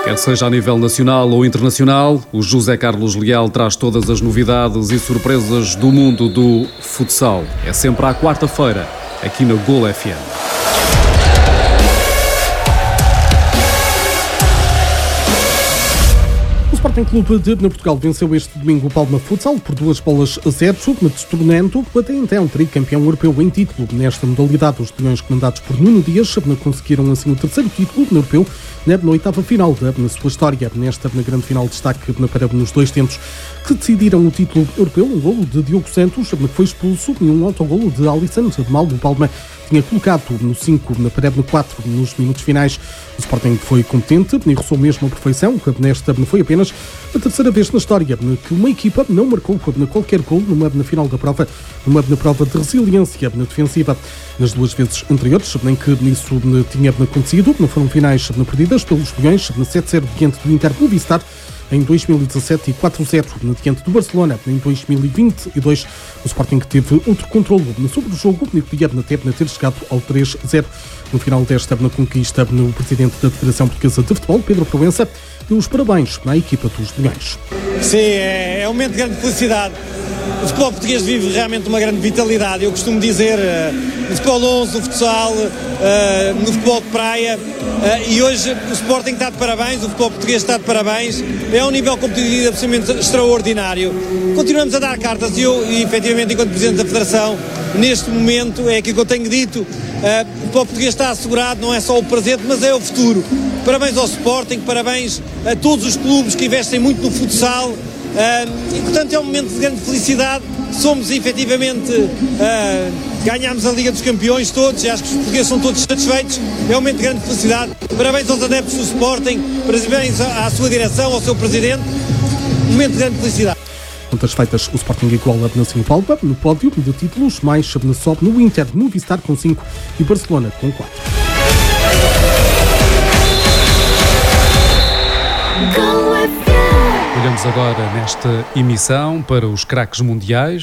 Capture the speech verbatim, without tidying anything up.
Quer seja a nível nacional ou internacional, o José Carlos Leal traz todas as novidades e surpresas do mundo do futsal. É sempre à quarta-feira, aqui na Gol F M. O Sporting Clube de Portugal venceu este domingo o Palma Futsal por duas bolas a zero, se tornando até então tricampeão europeu em título. Nesta modalidade, os leões comandados por Nuno Dias conseguiram assim o terceiro título europeu na oitava final da sua história. Nesta na grande final, destaque para nos dois tentos que decidiram o título europeu, um golo de Diogo Santos, que foi expulso, e um autogolo de Alisson de Mal. O Palma tinha colocado no cinco, na parede no quatro, nos minutos finais. O Sporting foi competente e roçou mesmo a perfeição. Nesta foi apenas a terceira vez na história que uma equipa não marcou qualquer gol numa na final da prova, numa na prova de resiliência defensiva. Nas duas vezes anteriores, em que isso tinha acontecido, foram finais perdidas pelos Leões, sete a zero diante do Inter Movistar em dois mil e dezassete e quatro a zero diante do Barcelona em dois mil e vinte e dois. O Sporting teve outro controle sobre o jogo e podia ter chegado ao três a zero. No final desta conquista, o presidente da Federação Portuguesa de Futebol, Pedro Proença, deu os parabéns à equipa dos Leões. Sim, é, é um momento de grande felicidade. O futebol português vive realmente uma grande vitalidade. Eu costumo dizer, uh, no futebol onze, no futsal, uh, no futebol de praia, uh, e hoje o Sporting está de parabéns, o futebol português está de parabéns. É um nível competitivo absolutamente extraordinário. Continuamos a dar cartas e eu, e, efetivamente, enquanto Presidente da Federação, neste momento, é aquilo que eu tenho dito, uh, o futebol português está assegurado, não é só o presente, mas é o futuro. Parabéns ao Sporting, parabéns a todos os clubes que investem muito no futsal. Uh, e portanto é um momento de grande felicidade. Somos efetivamente uh, ganhámos a Liga dos Campeões todos, e acho que os portugueses são todos satisfeitos. É um momento de grande felicidade. Parabéns aos adeptos do Sporting, parabéns à sua direção, ao seu presidente. Um momento de grande felicidade. Contas feitas, o Sporting iguala na Palma no pódio de títulos, mais sobe no Inter Movistar com cinco e Barcelona com quatro. Olhamos agora nesta emissão para os craques mundiais.